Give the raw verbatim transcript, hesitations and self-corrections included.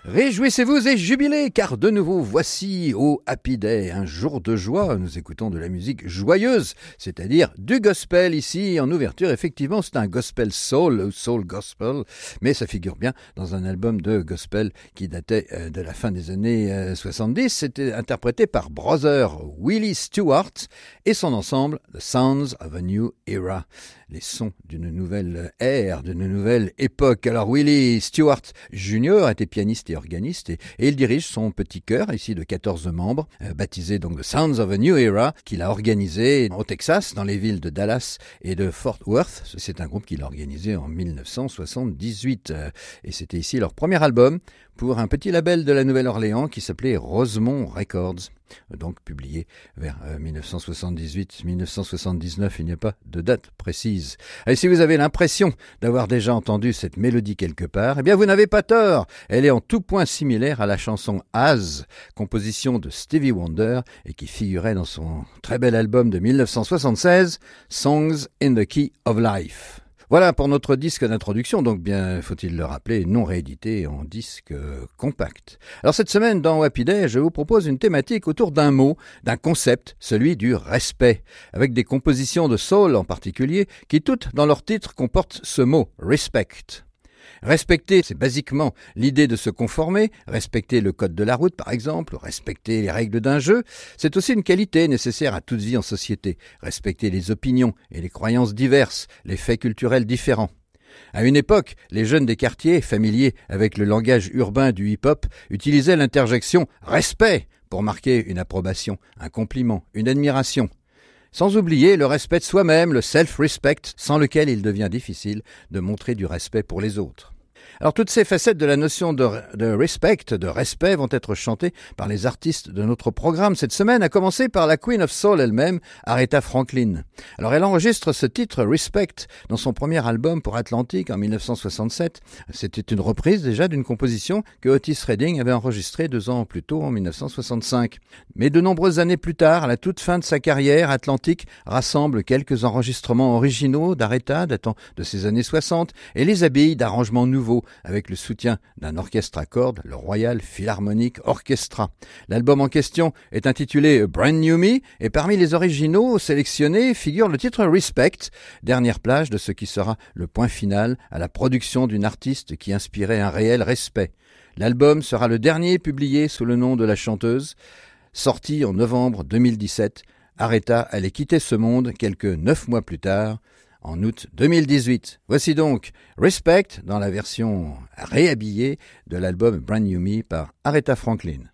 Réjouissez-vous et jubilez, car de nouveau voici au Happy Day, un jour de joie. Nous écoutons de la musique joyeuse, c'est-à-dire du gospel ici. En ouverture, effectivement, c'est un gospel soul, soul gospel, mais ça figure bien dans un album de gospel qui datait de la fin des années soixante-dix. C'était interprété par Brother Willie Stewart et son ensemble The Sounds of a New Era. Les sons d'une nouvelle ère, d'une nouvelle époque. Alors Willie Stewart Junior était pianiste et organiste et, et il dirige son petit chœur ici de quatorze membres, euh, baptisé donc The Sounds of a New Era, qu'il a organisé au Texas, dans les villes de Dallas et de Fort Worth. C'est un groupe qu'il a organisé en dix-neuf cent soixante-dix-huit euh, et c'était ici leur premier album pour un petit label de la Nouvelle-Orléans qui s'appelait Rosemont Records, donc publié vers euh, dix-neuf cent soixante-dix-huit dix-neuf cent soixante-dix-neuf, il n'y a pas de date précise. Et si vous avez l'impression d'avoir déjà entendu cette mélodie quelque part, eh bien vous n'avez pas tort, elle est en tout point similaire à la chanson As, composition de Stevie Wonder et qui figurait dans son très bel album de dix-neuf cent soixante-seize, Songs in the Key of Life. Voilà pour notre disque d'introduction, donc bien faut-il le rappeler, non réédité en disque compact. Alors cette semaine dans Happy Day, je vous propose une thématique autour d'un mot, d'un concept, celui du respect, avec des compositions de soul en particulier, qui toutes dans leur titre comportent ce mot, respect. Respecter, c'est basiquement l'idée de se conformer, respecter le code de la route par exemple, respecter les règles d'un jeu. C'est aussi une qualité nécessaire à toute vie en société, respecter les opinions et les croyances diverses, les faits culturels différents. À une époque, les jeunes des quartiers, familiers avec le langage urbain du hip-hop, utilisaient l'interjection « respect » pour marquer une approbation, un compliment, une admiration. Sans oublier le respect de soi-même, le self-respect, sans lequel il devient difficile de montrer du respect pour les autres. Alors toutes ces facettes de la notion de, de respect, de respect, vont être chantées par les artistes de notre programme cette semaine, à commencer par la Queen of Soul elle-même, Aretha Franklin. Alors elle enregistre ce titre, Respect, dans son premier album pour Atlantic en dix-neuf cent soixante-sept. C'était une reprise déjà d'une composition que Otis Redding avait enregistrée deux ans plus tôt en dix-neuf cent soixante-cinq. Mais de nombreuses années plus tard, à la toute fin de sa carrière, Atlantic rassemble quelques enregistrements originaux d'Aretha datant de ces années soixante et les habille d'arrangements nouveaux, avec le soutien d'un orchestre à cordes, le Royal Philharmonic Orchestra. L'album en question est intitulé A Brand New Me et parmi les originaux sélectionnés figure le titre Respect, dernière plage de ce qui sera le point final à la production d'une artiste qui inspirait un réel respect. L'album sera le dernier publié sous le nom de la chanteuse. Sorti en novembre deux mille dix-sept, Aretha allait quitter ce monde quelques neuf mois plus tard, en août deux mille dix-huit. Voici donc Respect dans la version réhabillée de l'album Brand New Me par Aretha Franklin.